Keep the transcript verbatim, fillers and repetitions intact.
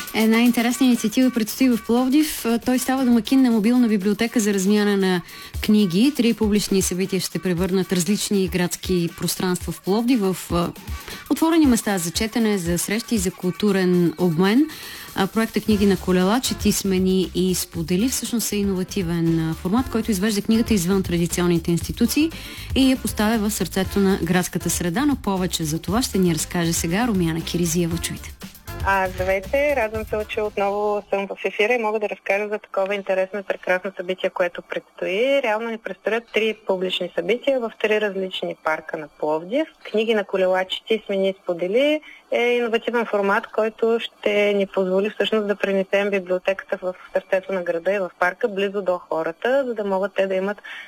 Една интересна инициатива предстои в Пловдив. Той става домакин на мобилна библиотека за размяна на книги. Три публични събития ще превърнат различни градски пространства в Пловдив в отворени места за четене, за срещи и за културен обмен. Проекта Книги на колела, чети, смени и сподели всъщност е иновативен формат, който извежда книгата извън традиционните институции и я поставя в сърцето на градската среда, но повече за това ще ни разкаже сега Румяна Киризиева. Чуйте. А, здравейте, радвам се, че отново съм в ефира и мога да разкажа за такова интересно и прекрасно събитие, което предстои. Реално ни предстоят три публични събития в три различни парка на Пловдив. Книги на колела, чети, смени и сподели е иновативен формат, който ще ни позволи всъщност да пренесем библиотеката в сърцето на града и в парка, близо до хората, за да могат те да имат